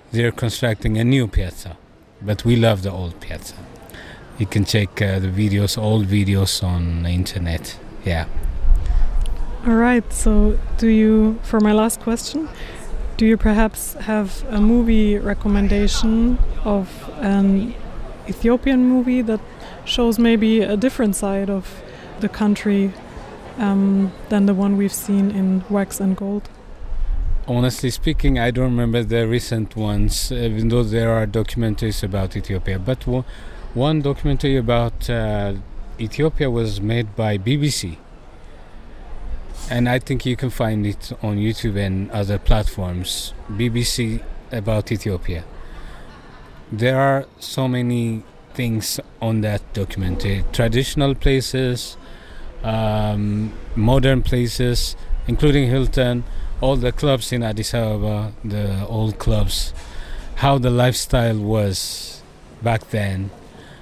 they're constructing a new piazza, but we love the old piazza. You can check the old videos on the internet. Yeah. All right. So, for my last question, do you perhaps have a movie recommendation of an Ethiopian movie that shows maybe a different side of the country than the one we've seen in Wax and Gold? Honestly speaking, I don't remember the recent ones, even though there are documentaries about Ethiopia. But one documentary about Ethiopia was made by BBC. And I think you can find it on YouTube and other platforms. BBC about Ethiopia. There are so many things on that documentary. Traditional places, modern places, including Hilton, all the clubs in Addis Ababa, the old clubs, how the lifestyle was back then.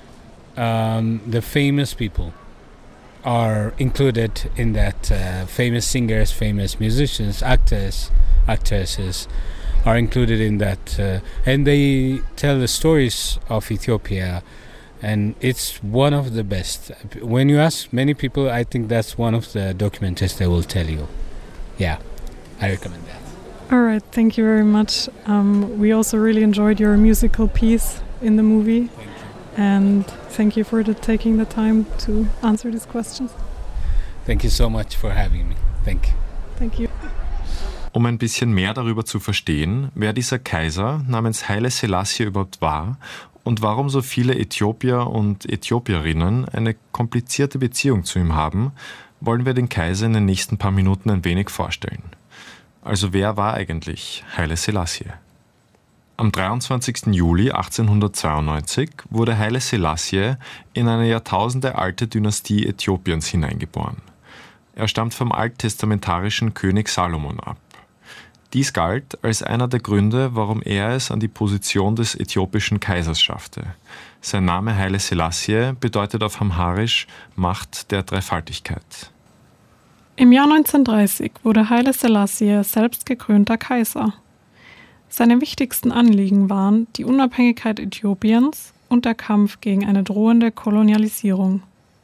The famous people are included in that. Famous singers, famous musicians, actresses are included in that. And they tell the stories of Ethiopia. And it's one of the best. When you ask many people, I think that's one of the documentaries they will tell you. Yeah, I recommend that. All right, thank you very much. We also really enjoyed your musical piece in the movie. Thank you. And thank you for taking the time to answer these questions. Thank you so much for having me. Thank you. Thank you. Um ein bisschen mehr darüber zu verstehen, wer dieser Kaiser namens Haile Selassie überhaupt war und warum so viele Äthiopier und Äthiopierinnen eine komplizierte Beziehung zu ihm haben, wollen wir den Kaiser in den nächsten paar Minuten ein wenig vorstellen. Also wer war eigentlich Haile Selassie? Am 23. Juli 1892 wurde Haile Selassie in eine jahrtausendealte Dynastie Äthiopiens hineingeboren. Er stammt vom alttestamentarischen König Salomon ab. Dies galt als einer der Gründe, warum er es an die Position des äthiopischen Kaisers schaffte. Sein Name Haile Selassie bedeutet auf Amharisch Macht der Dreifaltigkeit. Im Jahr 1930 wurde Haile Selassie selbst gekrönter Kaiser. Seine wichtigsten Anliegen waren die Unabhängigkeit Äthiopiens und der Kampf gegen eine drohende Kolonialisierung.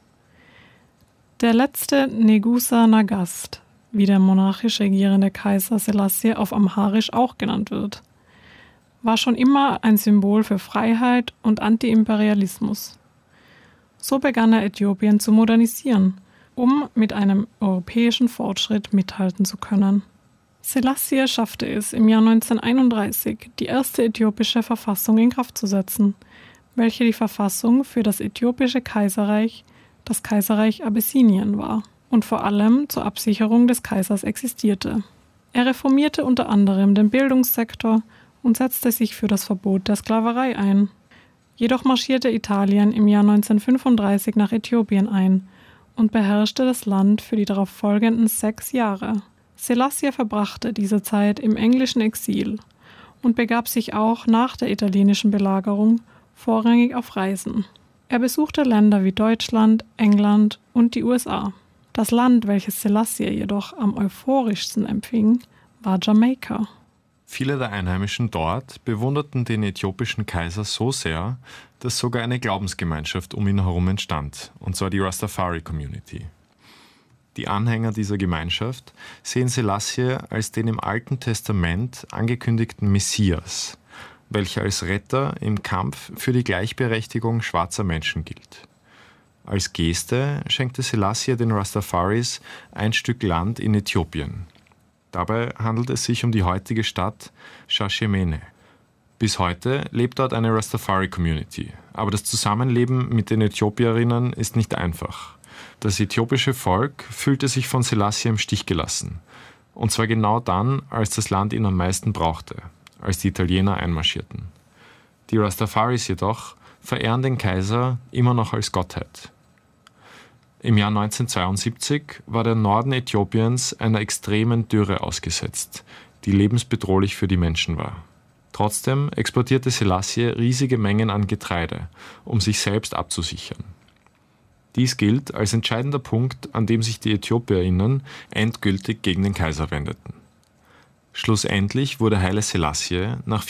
Der letzte Negusa Nagast, wie der monarchisch regierende Kaiser Selassie auf Amharisch auch genannt wird, war schon immer ein Symbol für Freiheit und Antiimperialismus. So begann er Äthiopien zu modernisieren, um mit einem europäischen Fortschritt mithalten zu können. Selassie schaffte es im Jahr 1931, die erste äthiopische Verfassung in Kraft zu setzen, welche die Verfassung für das äthiopische Kaiserreich, das Kaiserreich Abessinien war und vor allem zur Absicherung des Kaisers existierte. Er reformierte unter anderem den Bildungssektor und setzte sich für das Verbot der Sklaverei ein. Jedoch marschierte Italien im Jahr 1935 nach Äthiopien ein und beherrschte das Land für die darauf folgenden 6 Jahre. Selassie verbrachte diese Zeit im englischen Exil und begab sich auch nach der italienischen Belagerung vorrangig auf Reisen. Er besuchte Länder wie Deutschland, England und die USA. Das Land, welches Selassie jedoch am euphorischsten empfing, war Jamaika. Viele der Einheimischen dort bewunderten den äthiopischen Kaiser so sehr, dass sogar eine Glaubensgemeinschaft um ihn herum entstand, und zwar die Rastafari Community. Die Anhänger dieser Gemeinschaft sehen Selassie als den im Alten Testament angekündigten Messias, welcher als Retter im Kampf für die Gleichberechtigung schwarzer Menschen gilt. Als Geste schenkte Selassie den Rastafaris ein Stück Land in Äthiopien. Dabei handelt es sich um die heutige Stadt Shashemene. Bis heute lebt dort eine Rastafari-Community, aber das Zusammenleben mit den Äthiopierinnen ist nicht einfach. Das äthiopische Volk fühlte sich von Selassie im Stich gelassen. Und zwar genau dann, als das Land ihn am meisten brauchte, als die Italiener einmarschierten. Die Rastafaris jedoch verehren den Kaiser immer noch als Gottheit. Im Jahr 1972 war der Norden Äthiopiens einer extremen Dürre ausgesetzt, die lebensbedrohlich für die Menschen war. Trotzdem exportierte Selassie riesige Mengen an Getreide, um sich selbst abzusichern. Dies gilt als entscheidender Punkt, an dem sich die Äthiopierinnen endgültig gegen den Kaiser wendeten. Schlussendlich wurde Haile Selassie nach